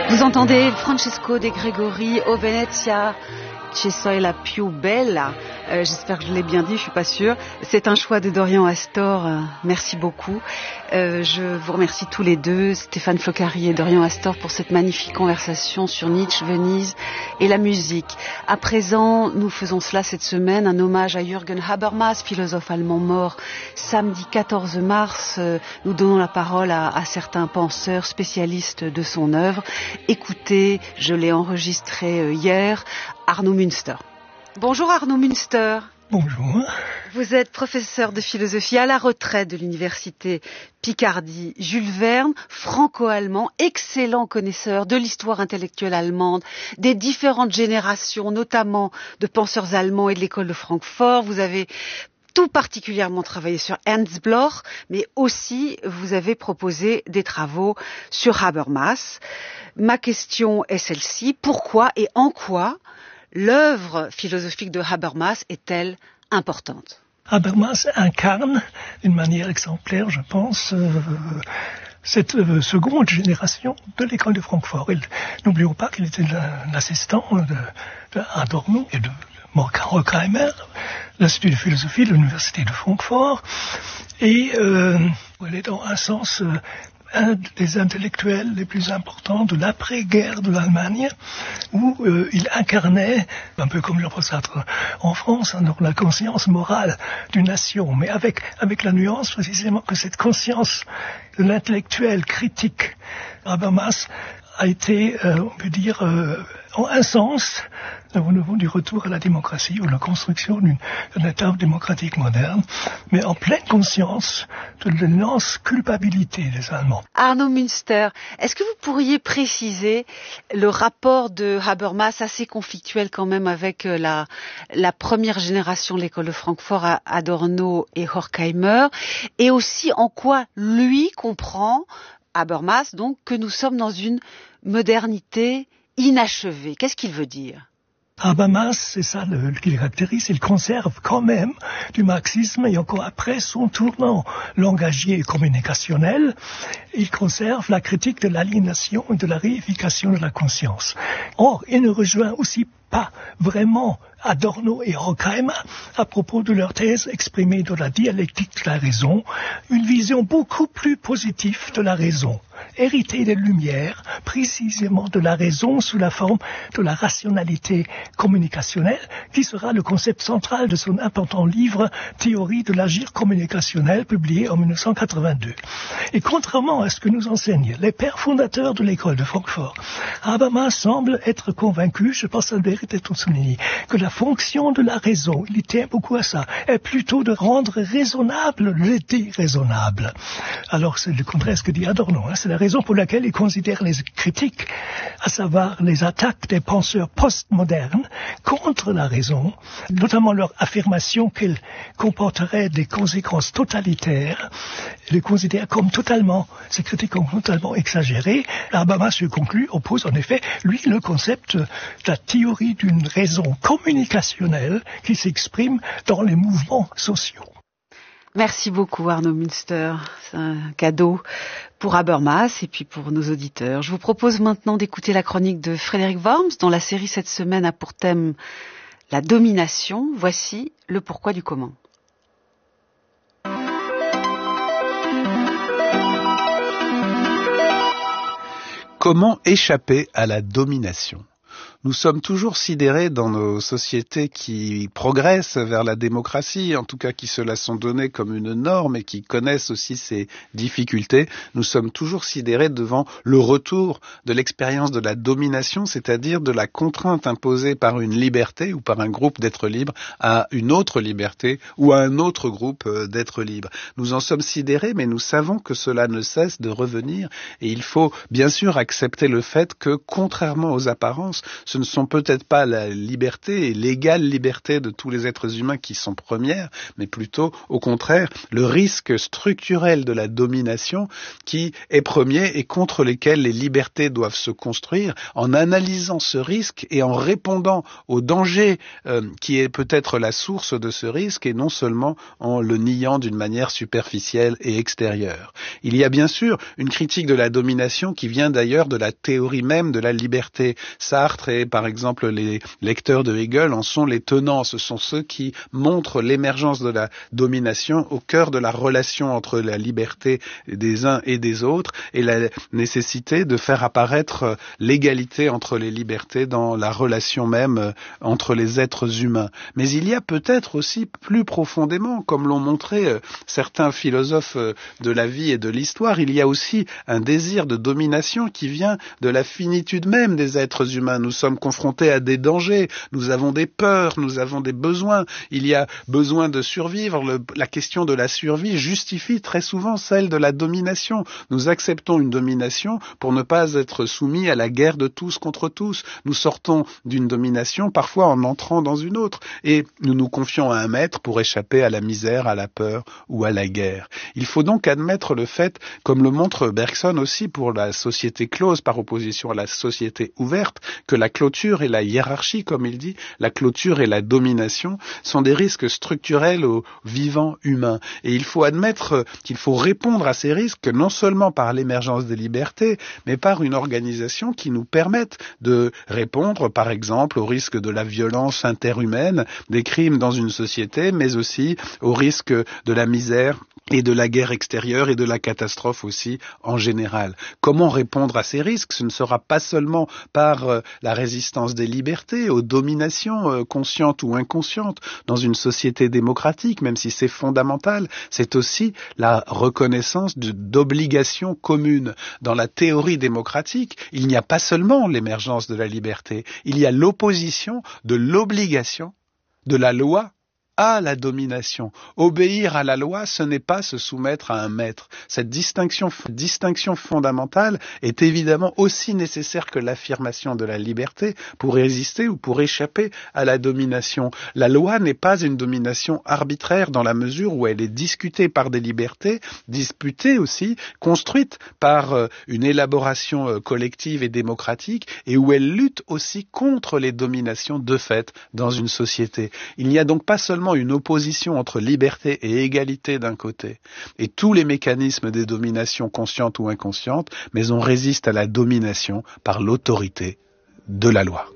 Vous entendez Francesco De Gregori, O Venezia, Ci sei la più bella. J'espère que je l'ai bien dit, je suis pas sûre. C'est un choix de Dorian Astor. Merci beaucoup. Je vous remercie tous les deux, Stéphane Floccari et Dorian Astor, pour cette magnifique conversation sur Nietzsche, Venise et la musique. À présent, nous faisons cela cette semaine, un hommage à Jürgen Habermas, philosophe allemand mort samedi 14 mars. Nous donnons la parole à certains penseurs spécialistes de son œuvre. Écoutez, je l'ai enregistré hier, Arno Münster. Bonjour Arno Münster. Bonjour. Vous êtes professeur de philosophie à la retraite de l'université Picardie Jules Verne, franco-allemand, excellent connaisseur de l'histoire intellectuelle allemande, des différentes générations, notamment de penseurs allemands et de l'école de Francfort. Vous avez tout particulièrement travaillé sur Ernst Bloch, mais aussi vous avez proposé des travaux sur Habermas. Ma question est celle-ci: pourquoi et en quoi l'œuvre philosophique de Habermas est-elle importante? Habermas incarne d'une manière exemplaire, je pense, cette seconde génération de l'école de Francfort. N'oublions pas qu'il était l'assistant d'Adorno et de Horkheimer, l'Institut de philosophie de l'Université de Francfort, et elle est dans un sens un des intellectuels les plus importants de l'après-guerre de l'Allemagne, où il incarnait, un peu comme Jean-Paul Sartre en France, donc la conscience morale d'une nation, mais avec la nuance précisément que cette conscience de l'intellectuel critique, Habermas a été, on peut dire, en un sens, au niveau du retour à la démocratie ou la construction d'un État démocratique moderne, mais en pleine conscience de l'immense culpabilité des Allemands. Arno Münster, est-ce que vous pourriez préciser le rapport de Habermas, assez conflictuel quand même, avec la première génération de l'école de Francfort, Adorno et Horkheimer, et aussi en quoi lui comprend, Habermas, donc, que nous sommes dans une modernité inachevée? Qu'est-ce qu'il veut dire? Habermas, c'est ça qui le caractérise, il conserve quand même du marxisme, et encore après son tournant langagier et communicationnel, il conserve la critique de l'aliénation et de la réification de la conscience. Or, il ne rejoint aussi pas vraiment Adorno et Horkheimer à propos de leur thèse exprimée dans la dialectique de la raison, une vision beaucoup plus positive de la raison, héritée des Lumières, précisément de la raison sous la forme de la rationalité communicationnelle, qui sera le concept central de son important livre Théorie de l'agir communicationnel, publié en 1982. Et contrairement à ce que nous enseignent les pères fondateurs de l'école de Francfort, Habermas semble être convaincu, je pense à être souligné, que la fonction de la raison, il tient beaucoup à ça, est plutôt de rendre raisonnable le déraisonnable. Alors c'est le contraire de ce que dit Adorno, c'est la raison pour laquelle il considère les critiques, à savoir les attaques des penseurs postmodernes contre la raison, notamment leur affirmation qu'elle comporterait des conséquences totalitaires, il les considère comme totalement, ces critiques comme totalement exagérées. Habermas se conclut, oppose en effet, lui, le concept de la théorie d'une raison communicationnelle qui s'exprime dans les mouvements sociaux. Merci beaucoup Arno Münster, c'est un cadeau pour Habermas et puis pour nos auditeurs. Je vous propose maintenant d'écouter la chronique de Frédéric Worms, dont la série cette semaine a pour thème la domination. Voici le pourquoi du comment. Comment échapper à la domination ? Nous sommes toujours sidérés dans nos sociétés qui progressent vers la démocratie, en tout cas qui se la sont données comme une norme et qui connaissent aussi ses difficultés. Nous sommes toujours sidérés devant le retour de l'expérience de la domination, c'est-à-dire de la contrainte imposée par une liberté ou par un groupe d'êtres libres à une autre liberté ou à un autre groupe d'êtres libres. Nous en sommes sidérés, mais nous savons que cela ne cesse de revenir et il faut bien sûr accepter le fait que, contrairement aux apparences, ce ne sont peut-être pas la liberté et l'égale liberté de tous les êtres humains qui sont premières, mais plutôt, au contraire, le risque structurel de la domination qui est premier et contre lesquels les libertés doivent se construire en analysant ce risque et en répondant au danger qui est peut-être la source de ce risque et non seulement en le niant d'une manière superficielle et extérieure. Il y a bien sûr une critique de la domination qui vient d'ailleurs de la théorie même de la liberté. Sartre et par exemple les lecteurs de Hegel en sont les tenants. Ce sont ceux qui montrent l'émergence de la domination au cœur de la relation entre la liberté des uns et des autres et la nécessité de faire apparaître l'égalité entre les libertés dans la relation même entre les êtres humains. Mais il y a peut-être aussi plus profondément, comme l'ont montré certains philosophes de la vie et de l'histoire, il y a aussi un désir de domination qui vient de la finitude même des êtres humains. Nous sommes confrontés à des dangers, nous avons des peurs, nous avons des besoins, il y a besoin de survivre. La question de la survie justifie très souvent celle de la domination. Nous acceptons une domination pour ne pas être soumis à la guerre de tous contre tous. Nous sortons d'une domination parfois en entrant dans une autre et nous nous confions à un maître pour échapper à la misère, à la peur ou à la guerre. Il faut donc admettre le fait, comme le montre Bergson aussi pour la société close par opposition à la société ouverte, que la clôture et la hiérarchie, comme il dit, la clôture et la domination sont des risques structurels au vivant humain. Et il faut admettre qu'il faut répondre à ces risques non seulement par l'émergence des libertés, mais par une organisation qui nous permette de répondre, par exemple, au risque de la violence interhumaine, des crimes dans une société, mais aussi au risque de la misère et de la guerre extérieure et de la catastrophe aussi en général. Comment répondre à ces risques? Ce ne sera pas seulement par la résistance des libertés, aux dominations conscientes ou inconscientes dans une société démocratique, même si c'est fondamental, c'est aussi la reconnaissance d'obligations communes. Dans la théorie démocratique, il n'y a pas seulement l'émergence de la liberté, il y a l'opposition de l'obligation de la loi à la domination. Obéir à la loi, ce n'est pas se soumettre à un maître. Cette distinction fondamentale est évidemment aussi nécessaire que l'affirmation de la liberté pour résister ou pour échapper à la domination. La loi n'est pas une domination arbitraire dans la mesure où elle est discutée par des libertés, disputée aussi, construite par une élaboration collective et démocratique et où elle lutte aussi contre les dominations de fait dans une société. Il n'y a donc pas seulement une opposition entre liberté et égalité d'un côté et tous les mécanismes des dominations conscientes ou inconscientes, mais on résiste à la domination par l'autorité de la loi.